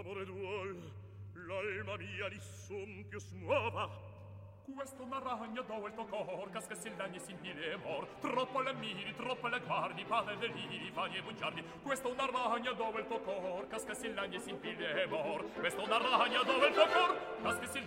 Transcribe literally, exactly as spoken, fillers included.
Amore duol, l'alma mia nessun più smuova. Questo una ragna dove il tuo cor casca si lagni si impile mor. Troppo le miri, troppo le guardi, padre deliri, fani e bugiardi. Questo una ragna dove il tuo cor casca si lagni si impile mor. Questo una ragna dove il tuo cor casca si